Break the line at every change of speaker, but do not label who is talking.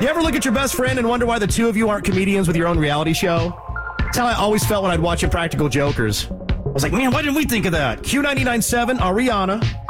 You ever look at your best friend and wonder why the two of you aren't comedians with your own reality show? That's how I always felt when I'd watch Impractical Jokers. I was like, man, why didn't we think of that? Q99.7, Ariana,